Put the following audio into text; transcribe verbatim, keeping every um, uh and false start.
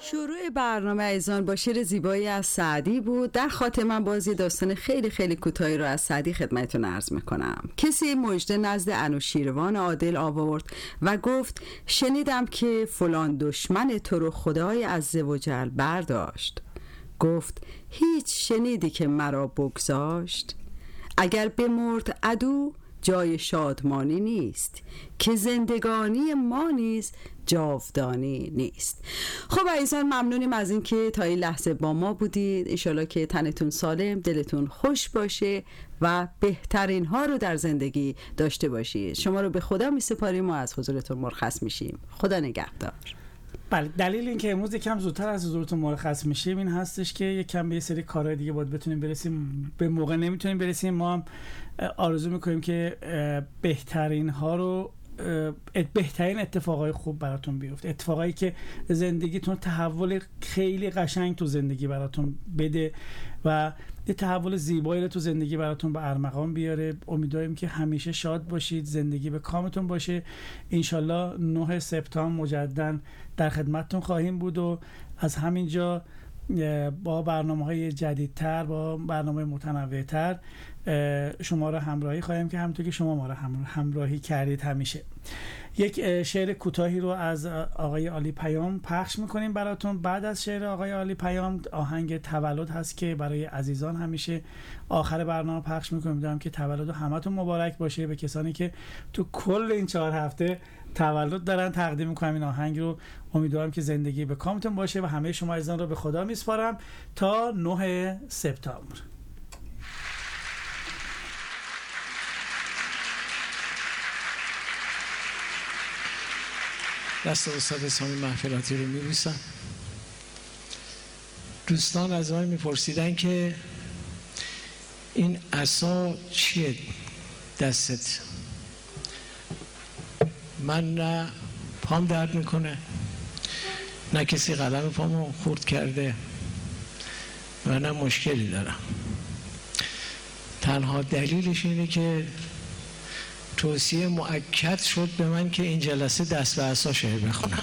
شروع برنامه ایزان با شعر زیبایی از سعدی بود. در خاتمه بازی داستان خیلی خیلی کوتاهی رو از سعدی خدمتتون عرض میکنم. کسی مژده نزد انوشیروان عادل آورد و گفت شنیدم که فلان دشمن تو رو خدای عزوجل برداشت. گفت هیچ شنیدی که مرا بگذاشت؟ اگر بمرد عدو جای شادمانی نیست، که زندگانی ما نیز جاودانی نیست. خب عزیزان ممنونیم از این که تا این لحظه با ما بودید. انشالله که تنتون سالم، دلتون خوش باشه و بهترین ها رو در زندگی داشته باشید. شما رو به خدا می سپاریم و از حضورتون مرخص میشیم. خدا نگهدار. بله، دلیل این که امروز یکم زودتر از حضورتون مرخص میشیم این هستش که یکم به یه سری کارهای دیگه باید بتونیم برسیم، به موقع نمیتونیم برسیم. ما هم آرزو میکنیم که بهترین ها رو بهترین اتفاقای خوب براتون بیفته، اتفاقایی که زندگیتون تحول خیلی قشنگ تو زندگی براتون بده و یه تحول زیبایی رو تو زندگی براتون به ارمغان بیاره. امیدواریم که همیشه شاد باشید، زندگی به کامتون باشه. انشالله نه سپتامبر مجددا در خدمتتون خواهیم بود و از همینجا با برنامه‌های جدیدتر، با برنامه متنوع‌تر شما را همراهی خواهیم که همونطور که شما ما را همراهی کردید همیشه. یک شعر کوتاهی رو از آقای عالی پیام پخش میکنیم براتون. بعد از شعر آقای عالی پیام آهنگ تولد هست که برای عزیزان همیشه آخر برنامه پخش میکنیم. میدونم که تولد همتون مبارک باشه. به کسانی که تو کل این چهار هفته تولد دارن تقدیم میکنم این آهنگ رو. امیدوارم که زندگی به کامتون باشه و همه شما عزیزان رو به خدا میسپارم تا نه سپتامبر. دست استاد سامی محفلاتی رو میبوسم. دوستان از من میپرسیدن که این عصا چیه دستت؟ من نه پام درد میکنه، نه کسی قلم پامو خورد کرده و نه مشکلی دارم. تنها دلیلش اینه که توصیه مؤکد شد به من که این جلسه دست به عصا شعر بخونم.